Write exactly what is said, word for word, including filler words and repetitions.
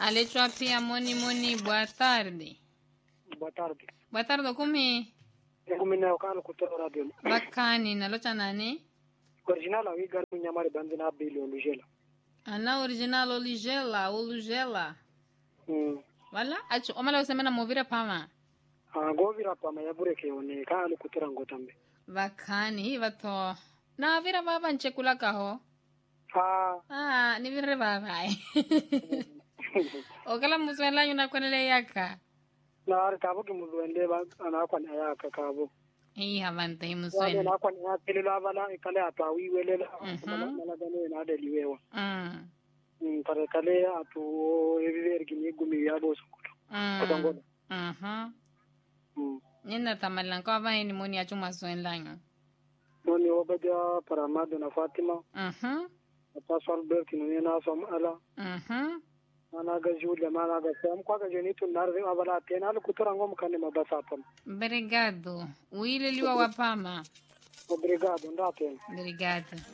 Alecho pia moni moni, boa tarde. Boa tarde. Boa tarde, kumi. Kumi na ukalo kutoka radio. Bakani, nalocha nani? Original awi gar munyamari bandina bili olujela. Ana original oligela, olugela. Mm. Wala? Acho, omala usemena movira pama. Ah, govira pama ya bureke one kalo kutoka ngotambe. Bakani, hiva to. Na vira baba nchekula kaho. Ah. Ah, ni vire baba. Okala muswela yuna kwenele yaka. Na arikabo kimuzuende ba anakwa na yaka kabo. Hii havante hii Wale muswela. nakwa na kile labala ikale atwa wiwelela. Mhm. Mala gane na deliwewa. Mm. Mm, kare kale atu eviver gini gumi ya boso kuto. Mm. Mhm. Mm. Nina tamalan ko ba ni moni achu maswela yun. Noni obaja paramado na Fatima. Mhm. Paso Albert ni na som ala. Mhm. Mana ga Julia mana ga Sam kwa ga jenitu narve abala tena lu kutora ngom kane mabasa pam. Obrigado. Uile liwa wapama. Obrigado ndate. Obrigado.